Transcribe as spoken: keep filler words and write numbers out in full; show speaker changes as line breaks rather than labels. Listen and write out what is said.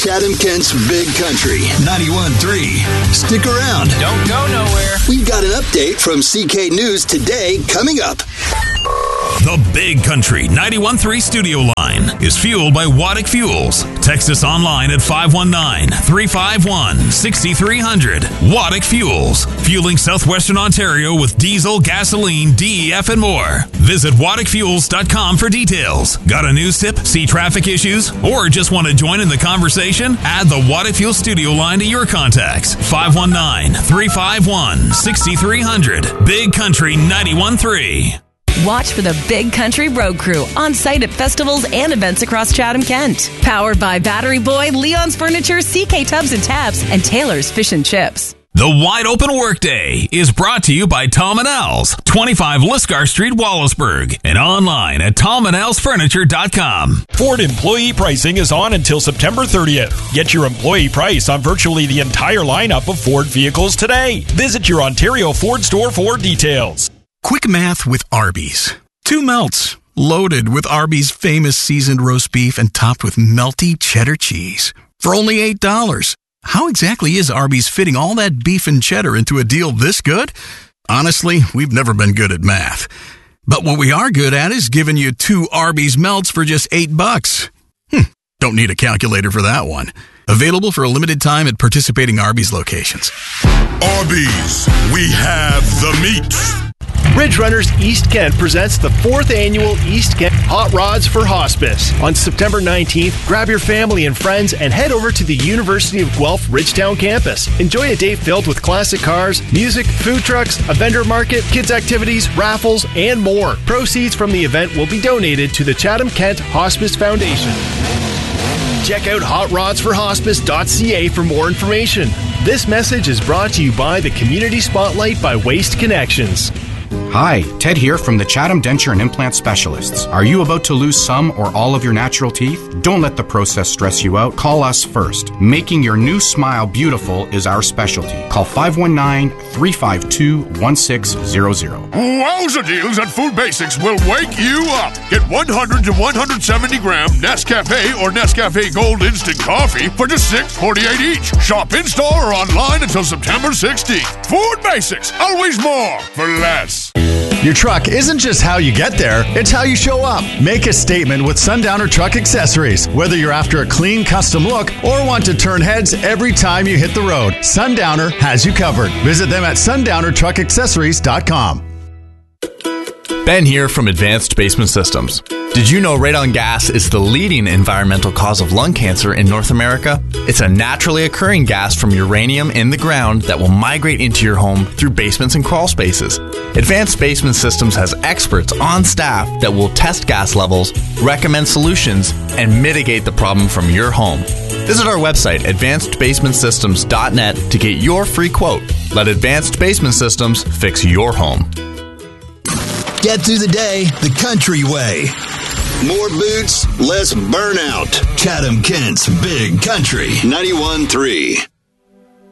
Chatham Kent's Big Country, ninety-one point three. Stick around.
Don't go nowhere.
We've got an update from C K News Today coming up.
The Big Country ninety-one point three studio line is fueled by Waddick Fuels. Text us online at five one nine, three five one, six three zero zero. Waddick Fuels, fueling southwestern Ontario with diesel, gasoline, D E F, and more. Visit waddick fuels dot com for details. Got a news tip, see traffic issues, or just want to join in the conversation? Add the Waddick Fuels studio line to your contacts. five one nine, three five one, six three zero zero. Big Country ninety-one point three.
Watch for the Big Country Road Crew on site at festivals and events across Chatham-Kent. Powered by Battery Boy, Leon's Furniture, C K Tubs and Tabs, and Taylor's Fish and Chips.
The Wide Open Workday is brought to you by Tom and Al's, twenty-five Liscar Street, Wallaceburg, and online at tom and als furniture dot com.
Ford employee pricing is on until September thirtieth. Get your employee price on virtually the entire lineup of Ford vehicles today. Visit your Ontario Ford store for details.
Quick math with Arby's. Two melts, loaded with Arby's famous seasoned roast beef and topped with melty cheddar cheese. For only eight dollars. How exactly is Arby's fitting all that beef and cheddar into a deal this good? Honestly, we've never been good at math. But what we are good at is giving you two Arby's melts for just eight bucks. Hmm, don't need a calculator for that one. Available for a limited time at participating Arby's locations.
Arby's, we have the meat.
Ridge Runners East Kent presents the fourth annual East Kent Hot Rods for Hospice. On September nineteenth, grab your family and friends and head over to the University of Guelph Ridgetown campus. Enjoy a day filled with classic cars, music, food trucks, a vendor market, kids activities, raffles, and more. Proceeds from the event will be donated to the Chatham Kent Hospice Foundation. Check out hot rods for hospice dot c a for more information. This message is brought to you by the Community Spotlight by Waste Connections.
Hi, Ted here from the Chatham Denture and Implant Specialists. Are you about to lose some or all of your natural teeth? Don't let the process stress you out. Call us first. Making your new smile beautiful is our specialty. Call five one nine, three five two, one six zero zero.
Wowza deals at Food Basics will wake you up. Get one hundred to one hundred seventy gram Nescafe or Nescafe Gold Instant Coffee for just six forty-eight each. Shop in-store or online until September sixteenth. Food Basics, always more for less.
Your truck isn't just how you get there, it's how you show up. Make a statement with Sundowner Truck Accessories. Whether you're after a clean custom look or want to turn heads every time you hit the road, Sundowner has you covered. Visit them at sundowner truck accessories dot com.
Ben here from Advanced Basement Systems. Did you know radon gas is the leading environmental cause of lung cancer in North America? It's a naturally occurring gas from uranium in the ground that will migrate into your home through basements and crawl spaces. Advanced Basement Systems has experts on staff that will test gas levels, recommend solutions, and mitigate the problem from your home. Visit our website, advanced basement systems dot net, to get your free quote. Let Advanced Basement Systems fix your home.
Get through the day the country way. More boots, less burnout. Chatham Kent's Big Country ninety-one point three.